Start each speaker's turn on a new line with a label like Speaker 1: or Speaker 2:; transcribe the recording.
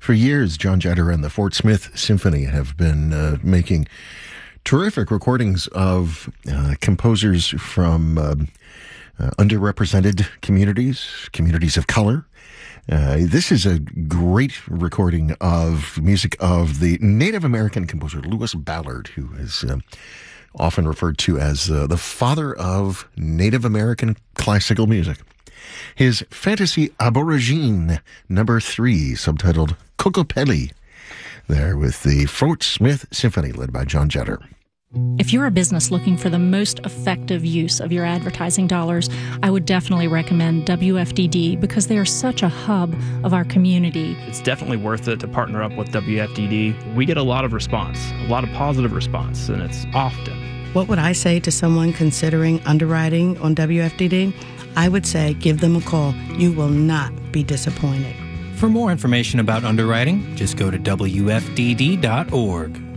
Speaker 1: For years, John Jetter and the Fort Smith Symphony have been making terrific recordings of composers from underrepresented communities of color. This is a great recording of music of the Native American composer Lewis Ballard, who is often referred to as the father of Native American classical music. His Fantasy Aborigine No. 3, subtitled Kokopelli, there with the Fort Smith Symphony led by John Jetter.
Speaker 2: If you're a business looking for the most effective use of your advertising dollars, I would definitely recommend WFDD because they are such a hub of our community.
Speaker 3: It's definitely worth it to partner up with WFDD. We get a lot of response, a lot of positive response, and it's often.
Speaker 4: What would I say to someone considering underwriting on WFDD? I would say give them a call. You will not be disappointed.
Speaker 5: For more information about underwriting, just go to WFDD.org.